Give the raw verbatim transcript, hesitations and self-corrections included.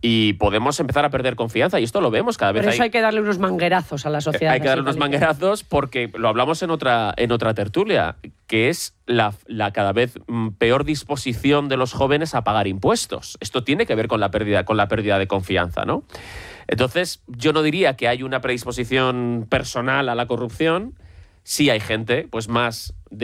y podemos empezar a perder confianza, y esto lo vemos cada vez. Por eso hay, hay que darle unos manguerazos a la sociedad. Hay que darle unos manguerazos porque lo hablamos en otra, en otra tertulia, que es la, la cada vez peor disposición de los jóvenes a pagar impuestos. Esto tiene que ver con la pérdida, con la pérdida de confianza, ¿no? Entonces, yo no diría que hay una predisposición personal a la corrupción. Sí hay gente pues más